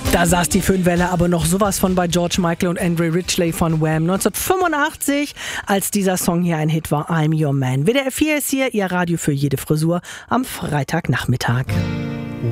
Da saß die Föhnwelle aber noch sowas von bei George Michael und Andre Ridgeley von Wham. 1985, als dieser Song hier ein Hit war, I'm Your Man. WDR 4 ist hier, Ihr Radio für jede Frisur am Freitagnachmittag.